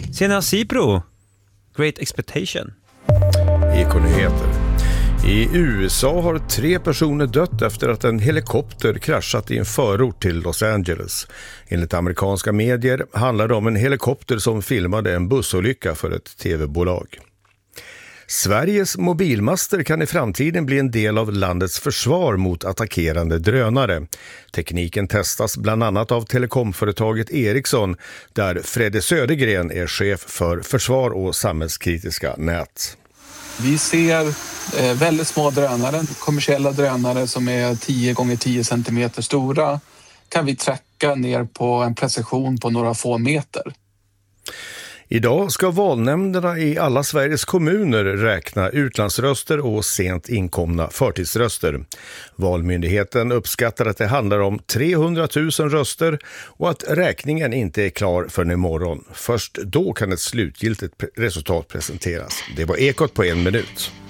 Tjena Cipro, Great Expectation. Ekonyheter. I USA har 3 personer dött efter att en helikopter kraschat i en förort till Los Angeles. Enligt amerikanska medier handlar det om en helikopter som filmade en bussolycka för ett tv-bolag. Sveriges mobilmaster kan i framtiden bli en del av landets försvar mot attackerande drönare. Tekniken testas bland annat av telekomföretaget Ericsson, där Fredde Södergren är chef för försvar och samhällskritiska nät. Vi ser väldigt små drönare, kommersiella drönare som är 10 gånger 10 centimeter stora, kan vi tracka ner på en precision på några få meter. Idag ska valnämnderna i alla Sveriges kommuner räkna utlandsröster och sent inkomna förtidsröster. Valmyndigheten uppskattar att det handlar om 300 000 röster och att räkningen inte är klar förrän imorgon. Först då kan ett slutgiltigt resultat presenteras. Det var Ekot på 1 minut.